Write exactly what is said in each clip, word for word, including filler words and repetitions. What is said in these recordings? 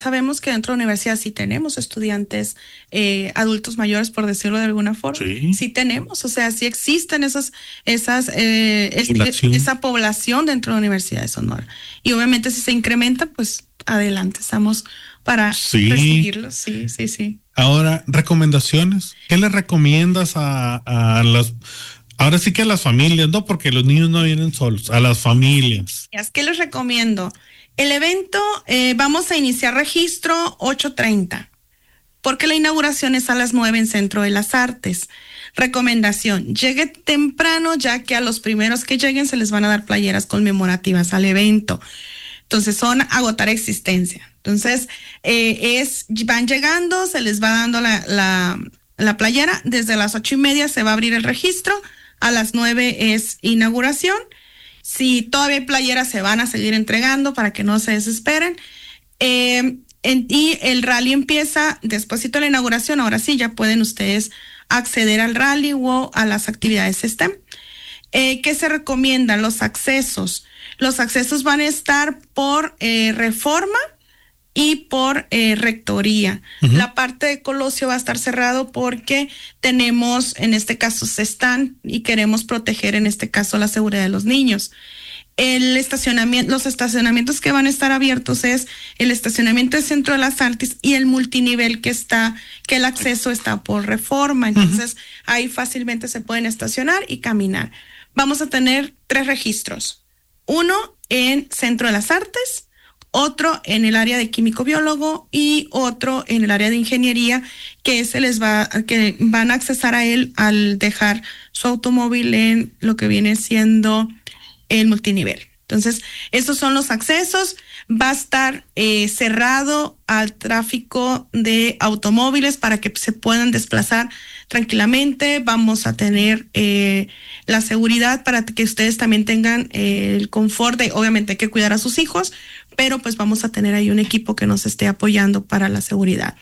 Sabemos que dentro de la universidad sí tenemos estudiantes eh, adultos mayores, por decirlo de alguna forma. Sí. Sí tenemos, o sea, sí existen esas, esas, eh, población. Es, esa población dentro de la Universidad de Sonora. Y obviamente si se incrementa, pues adelante, estamos para sí. recibirlos. Sí, sí, sí. Ahora, recomendaciones. ¿Qué le recomiendas a, a las... Ahora sí que a las familias, no, porque los niños no vienen solos, a las familias? ¿Qué les recomiendo? El evento, eh, vamos a iniciar registro ocho treinta, porque la inauguración es a las nueve en Centro de las Artes. Recomendación, llegue temprano, ya que a los primeros que lleguen se les van a dar playeras conmemorativas al evento. Entonces son agotar existencia. Entonces eh, es van llegando, se les va dando la, la, la playera. Desde las ocho y media se va a abrir el registro, a las nueve es inauguración. Si todavía hay playeras, se van a seguir entregando para que no se desesperen. Eh, en, y el rally empieza despuésito de la inauguración. Ahora sí, ya pueden ustedes acceder al rally o a las actividades STEM. Eh, ¿Qué se recomienda? Los accesos. Los accesos van a estar por eh, Reforma y por eh, Rectoría. Uh-huh. La parte de Colosio va a estar cerrado porque tenemos, en este caso, se están y queremos proteger, en este caso, la seguridad de los niños. El estacionamiento, los estacionamientos que van a estar abiertos es el estacionamiento del Centro de las Artes y el multinivel que está, que el acceso está por Reforma. Entonces, uh-huh. ahí fácilmente se pueden estacionar y caminar. Vamos a tener tres registros. Uno en Centro de las Artes, otro en el área de químico-biólogo y otro en el área de ingeniería, que se les va, que van a accesar a él al dejar su automóvil en lo que viene siendo el multinivel. Entonces, estos son los accesos. Va a estar eh, cerrado al tráfico de automóviles para que se puedan desplazar tranquilamente. Vamos a tener eh, la seguridad para que ustedes también tengan eh, el confort de, obviamente hay que cuidar a sus hijos, pero pues vamos a tener ahí un equipo que nos esté apoyando para la seguridad.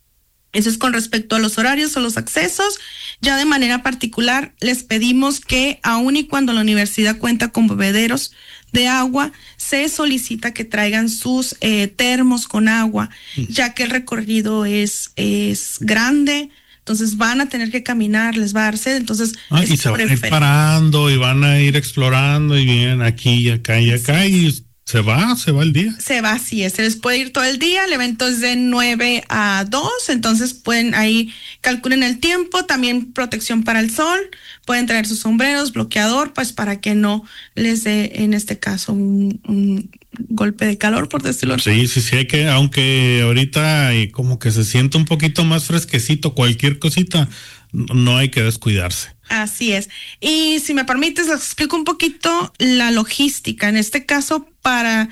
Eso es con respecto a los horarios o los accesos. Ya de manera particular les pedimos que aun y cuando la universidad cuenta con bebederos de agua, se solicita que traigan sus eh, termos con agua, ya que el recorrido es, es grande. Entonces van a tener que caminar, les va a dar sed, entonces... Ah, y se van a ir parando y van a ir explorando y vienen aquí y acá y acá y se va, se va el día. Se va, así es, se les puede ir todo el día, el evento es de nueve a dos, entonces pueden ahí, calculen el tiempo, también protección para el sol, pueden traer sus sombreros, bloqueador, pues para que no les dé, en este caso, un, un golpe de calor, por decirlo así. Sí, sí, sí, hay que, aunque ahorita como que se siente un poquito más fresquecito, cualquier cosita, no hay que descuidarse. Así es. Y si me permites, les explico un poquito la logística, en este caso para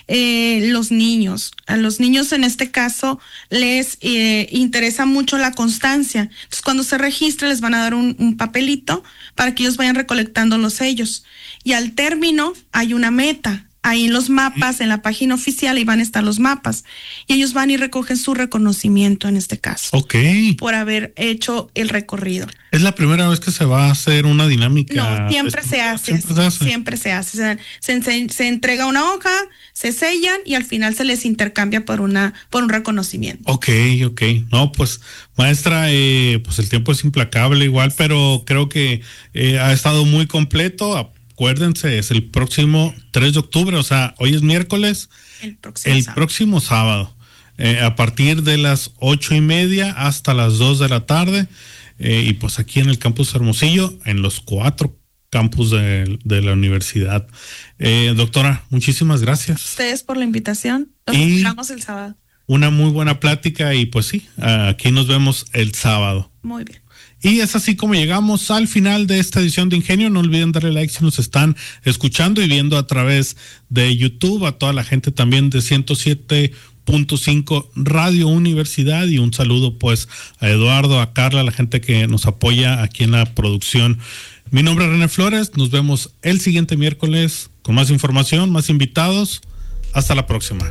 eh, los niños. A los niños en este caso les eh, interesa mucho la constancia. Entonces cuando se registre les van a dar un, un papelito para que ellos vayan recolectando los sellos. Y al término hay una meta. Ahí en los mapas, en la página oficial, ahí van a estar los mapas. Y ellos van y recogen su reconocimiento en este caso. Ok. Por haber hecho el recorrido. ¿Es la primera vez que se va a hacer una dinámica? No, siempre se hace. Siempre se hace. Siempre se hace. Se, se, se, se entrega una hoja, se sellan y al final se les intercambia por una por un reconocimiento. Ok, ok. No, pues, maestra, eh, pues el tiempo es implacable igual, pero creo que eh, ha estado muy completo. Acuérdense, es el próximo tres de octubre, o sea, hoy es miércoles, el próximo el sábado, próximo sábado eh, a partir de las ocho y media hasta las dos de la tarde, eh, y pues aquí en el campus Hermosillo, en los cuatro campus de, de la universidad. Eh, doctora, muchísimas gracias. Ustedes por la invitación, los esperamos el sábado. Una muy buena plática y pues sí, aquí nos vemos el sábado. Muy bien. Y es así como llegamos al final de esta edición de Ingenio. No olviden darle like si nos están escuchando y viendo a través de YouTube, a toda la gente también de ciento siete punto cinco Radio Universidad, y un saludo pues a Eduardo, a Carla, a la gente que nos apoya aquí en la producción. Mi nombre es René Flores, nos vemos el siguiente miércoles con más información, más invitados. Hasta la próxima.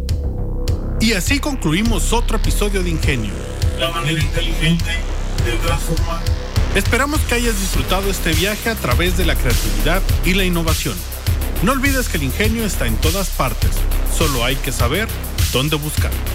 Y así concluimos otro episodio de Ingenio, la manera inteligente de transformar. Esperamos que hayas disfrutado este viaje a través de la creatividad y la innovación. No olvides que el ingenio está en todas partes, solo hay que saber dónde buscar.